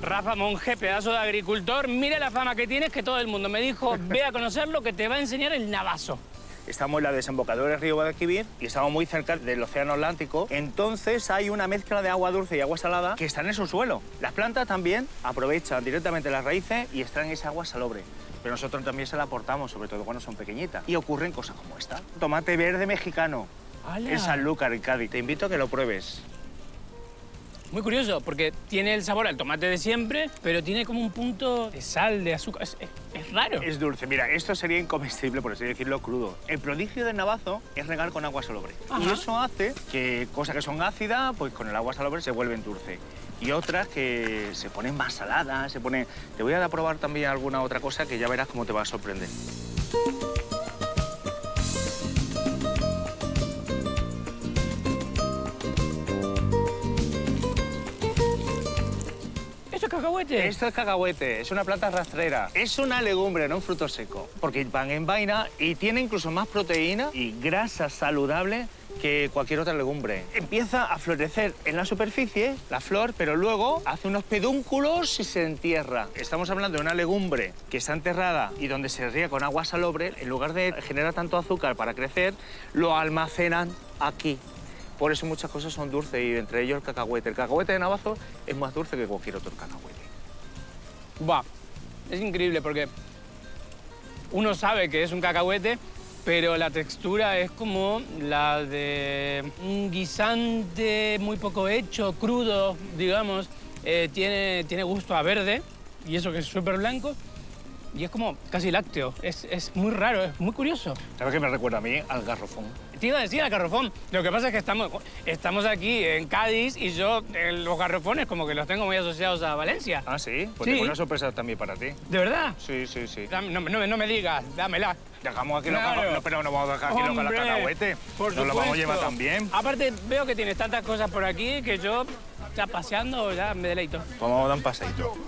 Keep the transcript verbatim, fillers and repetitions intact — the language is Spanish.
Rafa Monge, pedazo de agricultor, mira la fama que tienes, que todo el mundo me dijo, ve a conocerlo, que te va a enseñar el navazo. Estamos en la desembocadura del río Guadalquivir y estamos muy cerca del océano Atlántico. Entonces hay una mezcla de agua dulce y agua salada que está en el subsuelo. Las plantas también aprovechan directamente las raíces y extraen esa agua salobre. Pero nosotros también se la aportamos, sobre todo cuando son pequeñitas. Y ocurren cosas como esta. Tomate verde mexicano ¡Hala! En Sanlúcar, en Cádiz. Te invito a que lo pruebes. Muy curioso, porque tiene el sabor al tomate de siempre, pero tiene como un punto de sal, de azúcar. Es, es, es raro. Es dulce. Mira, esto sería incomestible, por así decirlo, crudo. El prodigio del navazo es regar con agua salobre. Ajá. Y eso hace que cosas que son ácidas, pues con el agua salobre se vuelven dulce. Y otras que se ponen más saladas, se ponen... Te voy a dar a probar también alguna otra cosa que ya verás cómo te va a sorprender. ¿Esto es cacahuete? Esto es cacahuete, es una planta rastrera. Es una legumbre, no un fruto seco, porque van en vaina y tiene incluso más proteína y grasa saludable que cualquier otra legumbre. Empieza a florecer en la superficie, la flor, pero luego hace unos pedúnculos y se entierra. Estamos hablando de una legumbre que está enterrada y donde se riega con agua salobre, en lugar de generar tanto azúcar para crecer, lo almacenan aquí. Por eso muchas cosas son dulces y entre ellos el cacahuete. El cacahuete de navazo es más dulce que cualquier otro cacahuete. Buah, es increíble porque uno sabe que es un cacahuete, pero la textura es como la de un guisante muy poco hecho, crudo, digamos. Eh, tiene, tiene gusto a verde, y eso que es súper blanco, y es como casi lácteo. Es, es muy raro, es muy curioso. ¿Sabes qué me recuerda a mí? Al garrofón. Te iba a decir al garrofón. Lo que pasa es que estamos, estamos aquí en Cádiz y yo eh, los garrofones como que los tengo muy asociados a Valencia. ¿Ah, sí? Pues Sí. tengo una sorpresa también para ti. ¿De verdad? Sí, sí, sí. Dame- No, no, no me digas, dámela. Dejamos aquí Claro. los cacahuetes. No, pero no vamos a dejar aquí los Hombre, cacahuetes. por Nos los vamos a supuesto. llevar también. Aparte, veo que tienes tantas cosas por aquí que yo, ya paseando, ya me deleito. Pues vamos a dar un paseíto.